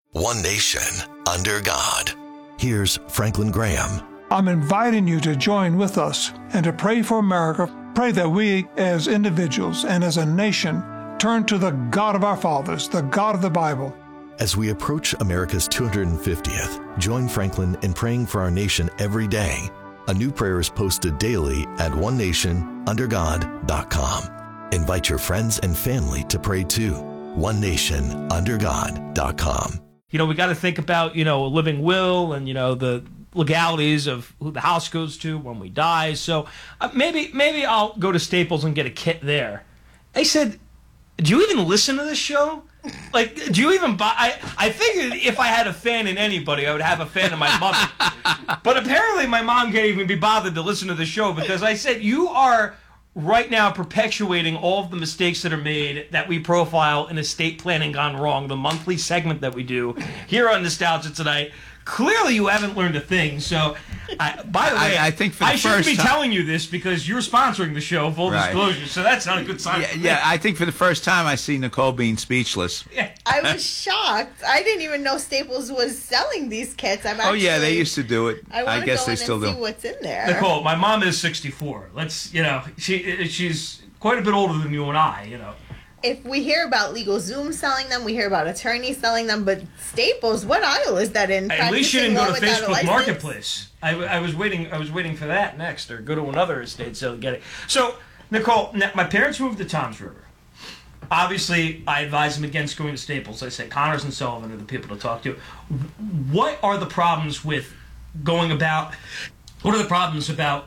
One nation, under God. Here's Franklin Graham. I'm inviting you to join with us and to pray for America. Pray that we as individuals and as a nation turn to the God of our fathers, the God of the Bible. As we approach America's 250th, join Franklin in praying for our nation every day. A new prayer is posted daily at onenationundergod.com. Invite your friends and family to pray too. onenationundergod.com. We got to think about, a living will and, the legalities of who the house goes to when we die. So maybe I'll go to Staples and get a kit there. They said, do you even listen to this show? Like, do you even buy? I figured if I had a fan in anybody, I would have a fan in my mother. But apparently my mom can't even be bothered to listen to the show because I said, you are right now perpetuating all of the mistakes that are made that we profile in Estate Planning Gone Wrong, the monthly segment that we do here on Nostalgia Tonight. Clearly, you haven't learned a thing. So, by the way, I think for the I shouldn't first be time, telling you this because you're sponsoring the show, full disclosure. So that's not a good sign. Yeah, I think for the first time I see Nicole being speechless. I was shocked. I didn't even know Staples was selling these kits. Oh yeah, they used to do it. I guess they still do. See what's in there. Nicole, my mom is 64. She's quite a bit older than you and I. If we hear about LegalZoom selling them, we hear about attorneys selling them, but Staples, what aisle is that in? At least you didn't go to Facebook Marketplace. I was waiting for that next, or go to another estate sale to get it. So, Nicole, my parents moved to Toms River. Obviously, I advise them against going to Staples. I say Connors and Sullivan are the people to talk to. What are the problems with going about? What are the problems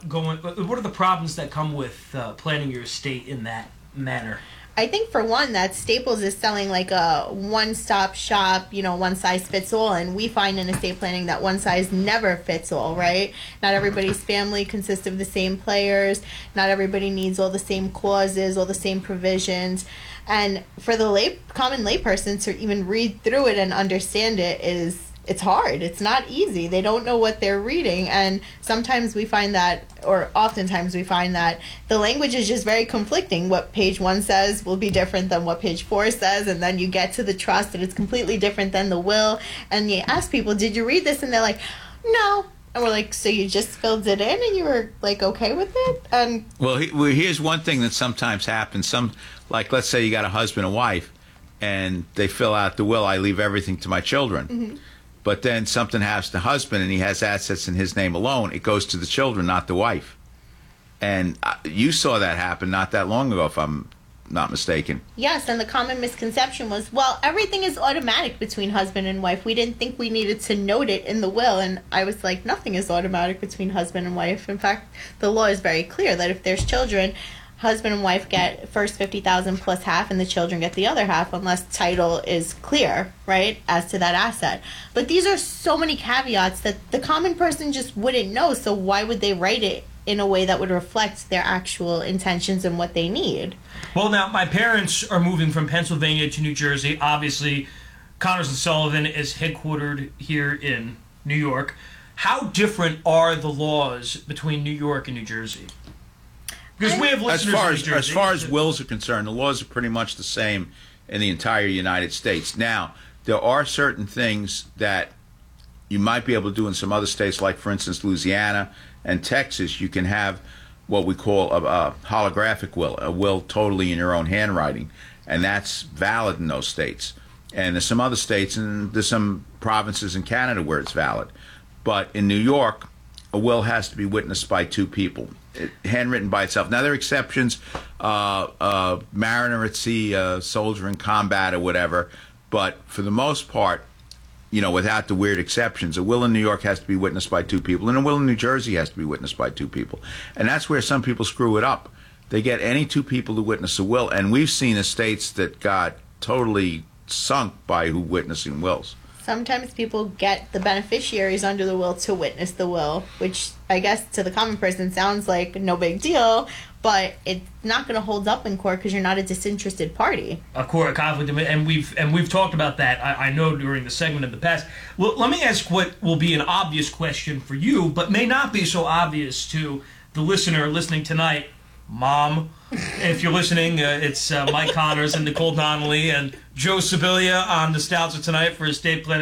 that come with planning your estate in that manner? I think for one that Staples is selling like a one-stop shop, one size fits all, and we find in estate planning that one size never fits all, right? Not everybody's family consists of the same players. Not everybody needs all the same clauses, all the same provisions. And for the common layperson to even read through it and understand it's hard. It's not easy. They don't know what they're reading. And sometimes we find that, or oftentimes we find that the language is just very conflicting. What page 1 says will be different than what page 4 says. And then you get to the trust and it's completely different than the will. And you ask people, did you read this? And they're like, no. And we're like, so you just filled it in and you were like okay with it? And well, here's one thing that sometimes happens. Let's say you got a husband and wife and they fill out the will. I leave everything to my children. Mm-hmm. But then something happens to the husband and he has assets in his name alone. It goes to the children, not the wife. And you saw that happen not that long ago, if I'm not mistaken. Yes, and the common misconception was, well, everything is automatic between husband and wife. We didn't think we needed to note it in the will. And I was like, nothing is automatic between husband and wife. In fact, the law is very clear that if there's children, husband and wife get first $50,000 plus half, and the children get the other half, unless title is clear, right, as to that asset. But these are so many caveats that the common person just wouldn't know. So why would they write it in a way that would reflect their actual intentions and what they need? Well, now my parents are moving from Pennsylvania to New Jersey. Obviously, Connors and Sullivan is headquartered here in New York. How different are the laws between New York and New Jersey? Because we have listeners in New Jersey. As far as wills are concerned, the laws are pretty much the same in the entire United States. Now, there are certain things that you might be able to do in some other states, like, for instance, Louisiana and Texas. You can have what we call a holographic will, a will totally in your own handwriting, and that's valid in those states. And there's some other states, and there's some provinces in Canada where it's valid. But in New York, a will has to be witnessed by 2 people. Handwritten by itself. Now, there are exceptions, mariner at sea, soldier in combat or whatever, but for the most part, without the weird exceptions, a will in New York has to be witnessed by 2 people, and a will in New Jersey has to be witnessed by 2 people. And that's where some people screw it up. They get any 2 people to witness a will, and we've seen estates that got totally sunk by who witnessing wills. Sometimes people get the beneficiaries under the will to witness the will, which I guess to the common person sounds like no big deal, but it's not going to hold up in court because you're not a disinterested party. Of course, a conflict, and we've talked about that. I know during the segment in the past. Well, let me ask what will be an obvious question for you, but may not be so obvious to the listener listening tonight. Mom, if you're listening, it's Mike Connors and Nicole Donnelly and Joe Sibilia on Nostalgia Tonight for Estate Planning.